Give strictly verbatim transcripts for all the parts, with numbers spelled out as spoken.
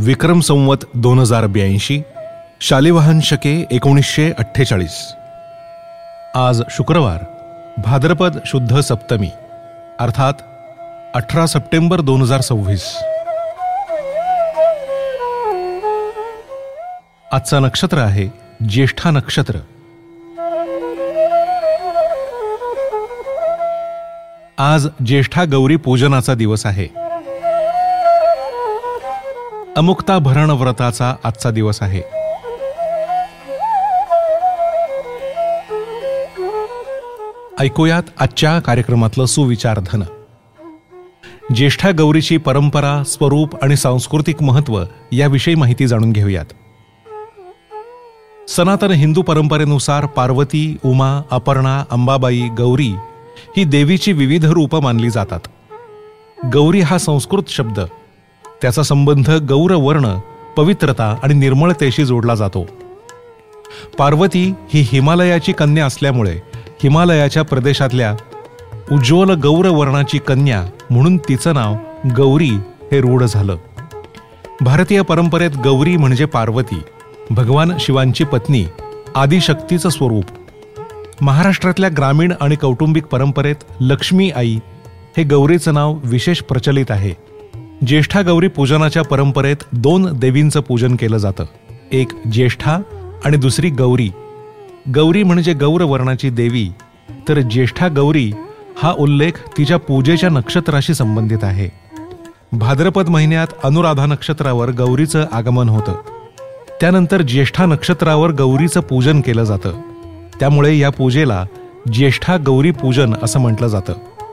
विक्रम संवत दोन हजार ब्याऐंशी, शालिवाहन शके एकोणीसशे अठ्ठेचाळीस. आज शुक्रवार, भाद्रपद शुद्ध सप्तमी, अर्थात अठरा सप्टेंबर दोन हजार सव्वीस. आजचा नक्षत्र आहे ज्येष्ठा नक्षत्र. आज ज्येष्ठा गौरी पूजनाचा दिवस आहे. अमुक्ता भरण व्रताचा आजचा दिवस आहे. ऐकूयात आजच्या कार्यक्रमातलं सुविचारधन. ज्येष्ठा गौरीची परंपरा, स्वरूप आणि सांस्कृतिक महत्त्व याविषयी माहिती जाणून घेऊयात. सनातन हिंदू परंपरेनुसार पार्वती, उमा, अपर्णा, अंबाबाई, गौरी ही देवीची विविध रूपं मानली जातात. गौरी हा संस्कृत शब्द, त्याचा संबंध गौरवर्ण, पवित्रता आणि निर्मळतेशी जोडला जातो. पार्वती ही हिमालयाची कन्या असल्यामुळे हिमालयाच्या प्रदेशातल्या उज्ज्वल गौरवर्णाची कन्या म्हणून तिचं नाव गौरी हे रूढ झालं. भारतीय परंपरेत गौरी म्हणजे पार्वती, भगवान शिवांची पत्नी, आदिशक्तीचं स्वरूप. महाराष्ट्रातल्या ग्रामीण आणि कौटुंबिक परंपरेत लक्ष्मी आई हे गौरीचं नाव विशेष प्रचलित आहे. ज्येष्ठा गौरी पूजनाच्या परंपरेत दोन देवींचं पूजन केलं जातं, एक ज्येष्ठा आणि दुसरी गौरी. गौरी म्हणजे गौरवर्णाची देवी, तर ज्येष्ठा गौरी हा उल्लेख तिच्या पूजेच्या नक्षत्राशी संबंधित आहे. भाद्रपद महिन्यात अनुराधा नक्षत्रावर गौरीचं आगमन होतं. त्यानंतर ज्येष्ठा नक्षत्रावर गौरीचं पूजन केलं जातं. त्यामुळे या पूजेला ज्येष्ठा गौरी पूजन असं म्हटलं जातं.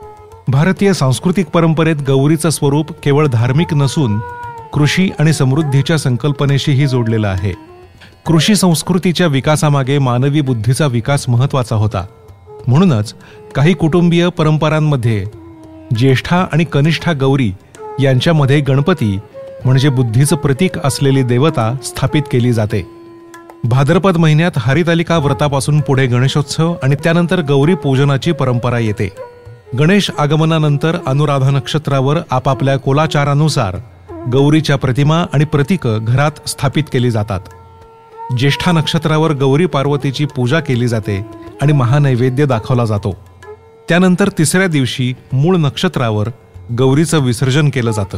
भारतीय सांस्कृतिक परंपरेत गौरीचं स्वरूप केवळ धार्मिक नसून कृषी आणि समृद्धीच्या संकल्पनेशीही जोडलेलं आहे. कृषी संस्कृतीच्या विकासामागे मानवी बुद्धीचा विकास महत्त्वाचा होता. म्हणूनच काही कुटुंबीय परंपरांमध्ये ज्येष्ठा आणि कनिष्ठा गौरी यांच्यामध्ये गणपती म्हणजे बुद्धीचं प्रतीक असलेली देवता स्थापित केली जाते. भाद्रपद महिन्यात हरितालिका व्रतापासून पुढे गणेशोत्सव आणि त्यानंतर गौरी पूजनाची परंपरा येते. गणेश आगमनानंतर अनुराधा नक्षत्रावर आपापल्या कुलाचारानुसार गौरीच्या प्रतिमा आणि प्रतीकं घरात स्थापित केली जातात. ज्येष्ठा नक्षत्रावर गौरी पार्वतीची पूजा केली जाते आणि महानैवेद्य दाखवला जातो. त्यानंतर तिसऱ्या दिवशी मूळ नक्षत्रावर गौरीचं विसर्जन केलं जातं.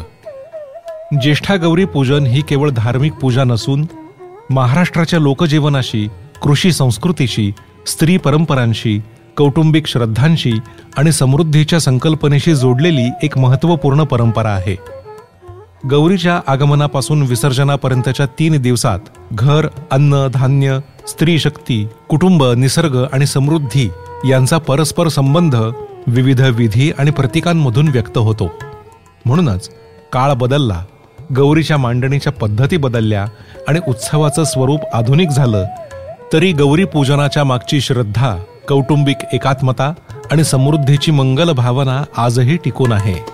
ज्येष्ठा गौरी पूजन ही केवळ धार्मिक पूजा नसून महाराष्ट्राच्या लोकजीवनाशी, कृषी संस्कृतीशी, स्त्री परंपरांशी, कौटुंबिक श्रद्धांशी आणि समृद्धीच्या संकल्पनेशी जोडलेली एक महत्त्वपूर्ण परंपरा आहे. गौरीच्या आगमनापासून विसर्जनापर्यंतच्या तीन दिवसात घर, अन्न, धान्य, स्त्री शक्ती, कुटुंब, निसर्ग आणि समृद्धी यांचा परस्पर संबंध विविध विधी आणि प्रतीकांमधून व्यक्त होतो. म्हणूनच काळ बदलला, गौरीच्या मांडणीच्या पद्धती बदलल्या आणि उत्सवाचं स्वरूप आधुनिक झालं, तरी गौरी पूजनाच्या मागची श्रद्धा, कौटुंबिक एकात्मता आणि समृद्धीची मंगल भावना आजही टिकून आहे.